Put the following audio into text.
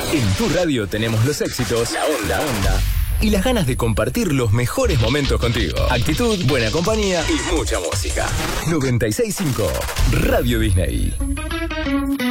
En tu radio tenemos los éxitos, la onda y las ganas de compartir los mejores momentos contigo. Actitud, buena compañía y mucha música. 96.5 Radio Disney.